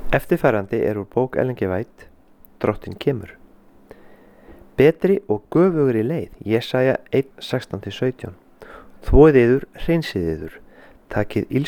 Eftirfarandi er úr bók Ellen G. White, Drottinn kemur. Betri og göfugri leið, Jesaja 1:16-17. Þvoið yður, hreinsið yður, takið